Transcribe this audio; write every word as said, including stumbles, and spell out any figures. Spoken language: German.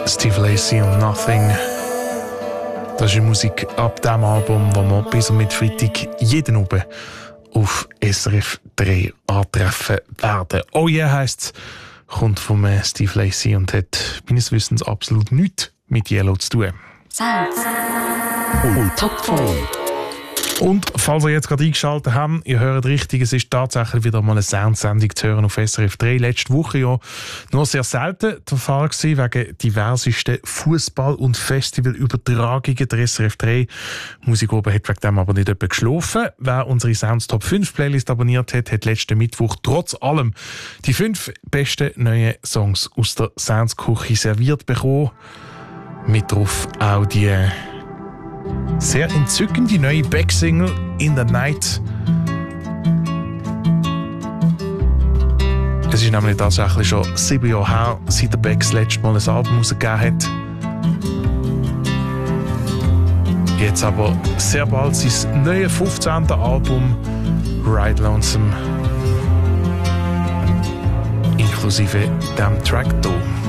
Steve Lacy und Nothing. Das ist Musik ab dem Album, das wir bis und mit Freitag jeden Abend auf S R F drei antreffen werden. Oh yeah heisst es, kommt von Steve Lacy und hat meines Wissens absolut nichts mit Yellow zu tun. Sounds und Top fünf. Und falls ihr jetzt gerade eingeschaltet habt, ihr hört richtig, es ist tatsächlich wieder mal eine Soundsendung zu hören auf S R F drei. Letzte Woche ja nur sehr selten der Fall gewesen, wegen diversesten Fußball- und Festivalübertragungen. Der S R F drei Musik oben hat wegen dem aber nicht etwa geschlafen. Wer unsere Sounds Top fünf Playlist abonniert hat, hat letzten Mittwoch trotz allem die fünf besten neuen Songs aus der Sounds-Küche serviert bekommen. Mit drauf auch die sehr entzückende neue Back-Single «In the Night». Es ist nämlich tatsächlich schon sieben Jahre her, seit der Beck das letzte Mal ein Album rausgegeben hat. Jetzt aber sehr bald sein neues fünfzehnte Album «Ride Lonesome». Inklusive dem Track hier.